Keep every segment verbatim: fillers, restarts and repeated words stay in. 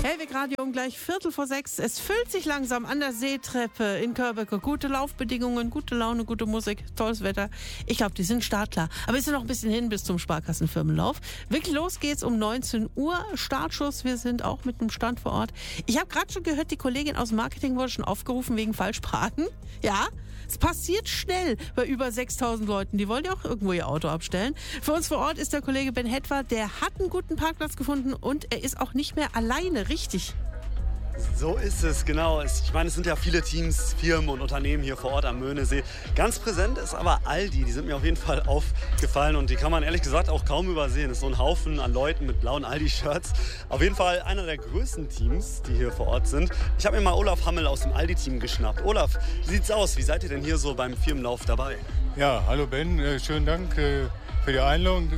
Hellweg Radio um gleich Viertel vor sechs. Es füllt sich langsam an der Seetreppe in Körbecke. Gute Laufbedingungen, gute Laune, gute Musik, tolles Wetter. Ich glaube, die sind startklar. Aber es ist noch ein bisschen hin bis zum Sparkassenfirmenlauf. Wirklich los geht's um neunzehn Uhr. Startschuss. Wir sind auch mit einem Stand vor Ort. Ich habe gerade schon gehört, die Kollegin aus dem Marketing wurde schon aufgerufen wegen Falschparken. Ja, es passiert schnell bei über sechstausend Leuten. Die wollen ja auch irgendwo ihr Auto abstellen. Für uns vor Ort ist der Kollege Ben Hetwer. Der hat einen guten Parkplatz gefunden und er ist auch nicht mehr alleine. Richtig. So ist es, genau. Ich meine, es sind ja viele Teams, Firmen und Unternehmen hier vor Ort am Möhnesee. Ganz präsent ist aber Aldi. Die sind mir auf jeden Fall aufgefallen und die kann man ehrlich gesagt auch kaum übersehen. Es ist so ein Haufen an Leuten mit blauen Aldi-Shirts. Auf jeden Fall einer der größten Teams, die hier vor Ort sind. Ich habe mir mal Olaf Hammel aus dem Aldi-Team geschnappt. Olaf, wie sieht's aus? Wie seid ihr denn hier so beim Firmenlauf dabei? Ja, hallo Ben, äh, schönen Dank äh, für die Einladung.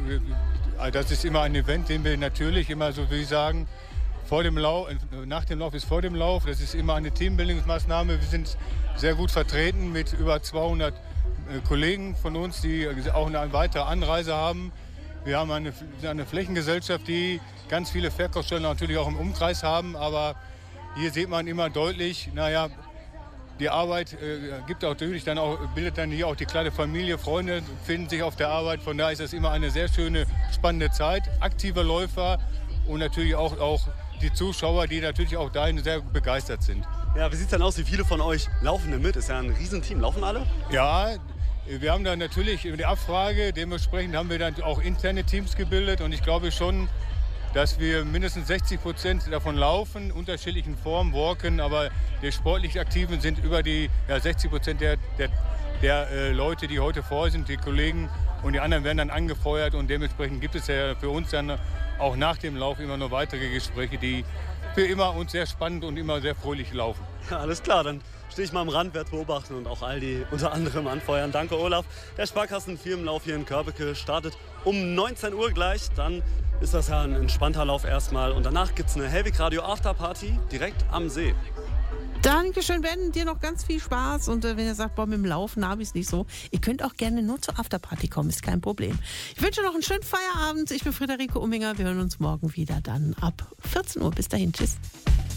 Das ist immer ein Event, den wir natürlich immer, so wie ich sagen, vor dem Lauf, nach dem Lauf ist vor dem Lauf. Das ist immer eine Teambildungsmaßnahme. Wir sind sehr gut vertreten mit über zweihundert äh, Kollegen von uns, die auch eine weitere Anreise haben. Wir haben eine, eine Flächengesellschaft, die ganz viele Verkaufsstellen natürlich auch im Umkreis haben. Aber hier sieht man immer deutlich, naja, die Arbeit äh, gibt auch natürlich dann auch, bildet dann hier auch die kleine Familie, Freunde finden sich auf der Arbeit. Von daher ist das immer eine sehr schöne, spannende Zeit. Aktive Läufer und natürlich auch, auch die Zuschauer, die natürlich auch dahin sehr begeistert sind. Ja, wie sieht es denn aus? Wie viele von euch laufen denn mit? Ist ja ein Riesenteam. Laufen alle? Ja, wir haben da natürlich die Abfrage. Dementsprechend haben wir dann auch interne Teams gebildet. Und ich glaube schon, dass wir mindestens sechzig Prozent davon laufen, unterschiedlichen Formen, walken. Aber die sportlich Aktiven sind über die ja, sechzig Prozent der, der, der äh, Leute, die heute vor sind, die Kollegen. Und die anderen werden dann angefeuert. Und dementsprechend gibt es ja für uns dann auch nach dem Lauf immer noch weitere Gespräche, die für immer uns sehr spannend und immer sehr fröhlich laufen. Ja, alles klar, dann stehe ich mal am Rand, werde beobachten und auch Aldi unter anderem anfeuern. Danke, Olaf. Der Sparkassenfirmenlauf hier in Körbecke startet um neunzehn Uhr gleich. Dann ist das ja ein entspannter Lauf erstmal. Und danach gibt es eine Hellweg Radio Afterparty direkt am See. Dankeschön, Ben. Dir noch ganz viel Spaß. Und äh, wenn ihr sagt, boah, mit dem Laufen habe ich es nicht so, ihr könnt auch gerne nur zur Afterparty kommen, ist kein Problem. Ich wünsche noch einen schönen Feierabend. Ich bin Friederike Umminger. Wir hören uns morgen wieder dann ab vierzehn Uhr. Bis dahin. Tschüss.